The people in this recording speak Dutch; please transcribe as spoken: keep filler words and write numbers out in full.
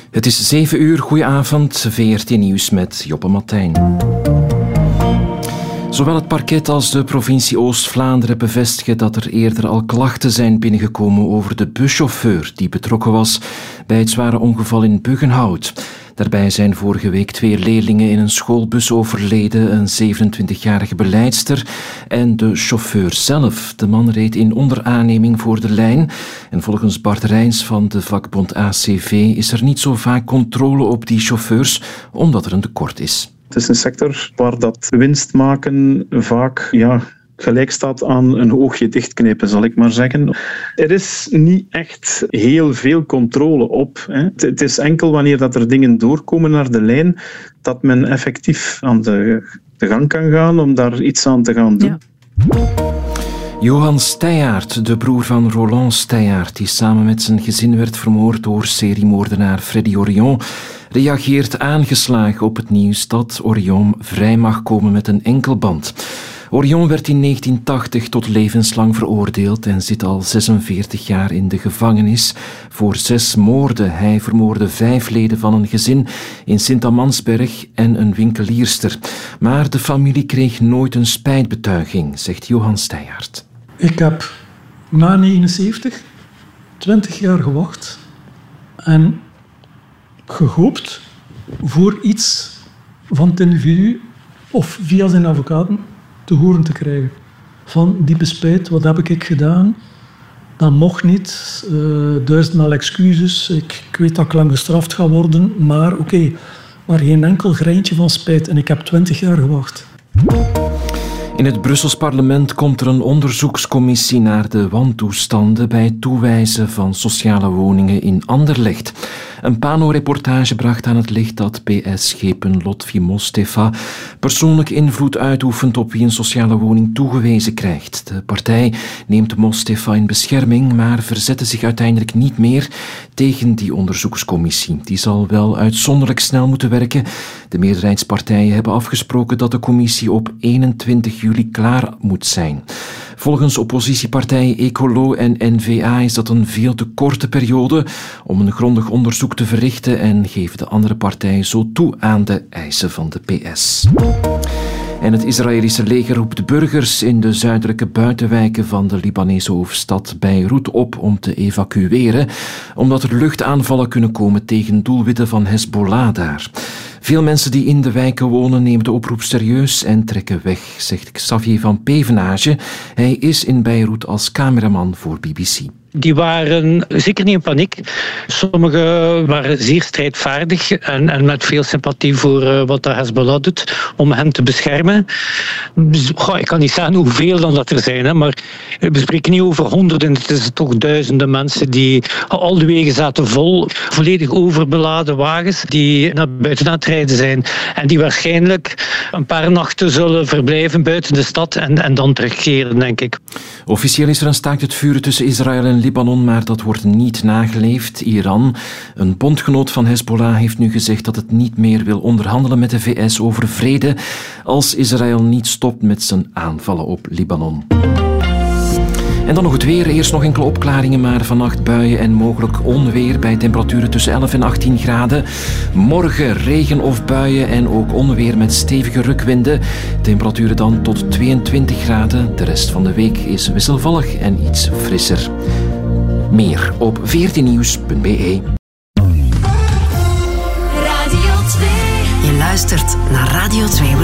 Het is zeven uur, goedenavond, V R T Nieuws met Joppe Martijn. Zowel het parket als de provincie Oost-Vlaanderen bevestigen dat er eerder al klachten zijn binnengekomen over de buschauffeur die betrokken was bij het zware ongeval in Buggenhout. Daarbij zijn vorige week twee leerlingen in een schoolbus overleden, een zevenentwintigjarige beleidster en de chauffeur zelf. De man reed in onderaanneming voor de lijn en volgens Bart Rijns van de vakbond A C V is er niet zo vaak controle op die chauffeurs, omdat er een tekort is. Het is een sector waar dat winst maken vaak ja, gelijk staat aan een oogje dichtknippen, zal ik maar zeggen. Er is niet echt heel veel controle op. Hè. Het is enkel wanneer dat er dingen doorkomen naar de lijn, dat men effectief aan de, de gang kan gaan om daar iets aan te gaan doen. Ja. Johan Steyaert, de broer van Roland Steyaert, die samen met zijn gezin werd vermoord door seriemoordenaar Freddy Orion, reageert aangeslagen op het nieuws dat Orion vrij mag komen met een enkelband. Orion werd in negentien tachtig tot levenslang veroordeeld en zit al zesenveertig jaar in de gevangenis voor zes moorden. Hij vermoordde vijf leden van een gezin in Sint-Amansberg en een winkelierster. Maar de familie kreeg nooit een spijtbetuiging, zegt Johan Steyaert. Ik heb na negenenzeventig twintig jaar gewacht en gehoopt voor iets van het individu of via zijn advocaten te horen te krijgen. Van diepe spijt, wat heb ik gedaan? Dat mocht niet. Uh, duizendmaal excuses. Ik, ik weet dat ik lang gestraft ga worden, maar oké. Okay, maar geen enkel greintje van spijt. En ik heb twintig jaar gewacht. In het Brussels parlement komt er een onderzoekscommissie naar de wantoestanden bij het toewijzen van sociale woningen in Anderlecht. Een Pano-reportage bracht aan het licht dat P S-schepen Lotfi Mostefa persoonlijk invloed uitoefent op wie een sociale woning toegewezen krijgt. De partij neemt Mostefa in bescherming, maar verzette zich uiteindelijk niet meer tegen die onderzoekscommissie. Die zal wel uitzonderlijk snel moeten werken. De meerderheidspartijen hebben afgesproken dat de commissie op eenentwintig juli klaar moet zijn. Volgens oppositiepartijen Ecolo en N V A is dat een veel te korte periode om een grondig onderzoek te verrichten en geven de andere partijen zo toe aan de eisen van de P S. En het Israëlische leger roept burgers in de zuidelijke buitenwijken van de Libanese hoofdstad Beirut op om te evacueren, omdat er luchtaanvallen kunnen komen tegen doelwitten van Hezbollah daar. Veel mensen die in de wijken wonen nemen de oproep serieus en trekken weg, zegt Xavier van Pevenage. Hij is in Beirut als cameraman voor B B C. Die waren zeker niet in paniek. Sommigen waren zeer strijdvaardig en, en met veel sympathie voor uh, wat de Hezbollah doet om hen te beschermen. Goh, ik kan niet zeggen hoeveel dan dat er zijn, hè, maar we spreken niet over honderden, het is toch duizenden mensen die al de wegen zaten vol, volledig overbeladen wagens die naar buiten aan het rijden zijn en die waarschijnlijk een paar nachten zullen verblijven buiten de stad en, en dan terugkeren, denk ik. Officieel is er een staakt het vuren tussen Israël en Libanon, maar dat wordt niet nageleefd. Iran, een bondgenoot van Hezbollah, heeft nu gezegd dat het niet meer wil onderhandelen met de V S over vrede als Israël niet stopt met zijn aanvallen op Libanon. En dan nog het weer. Eerst nog enkele opklaringen, maar vannacht buien en mogelijk onweer bij temperaturen tussen elf en achttien graden. Morgen regen of buien en ook onweer met stevige rukwinden. Temperaturen dan tot tweeëntwintig graden. De rest van de week is wisselvallig en iets frisser. Meer op v r t nieuws punt b e. Radio twee. Je luistert naar Radio twee.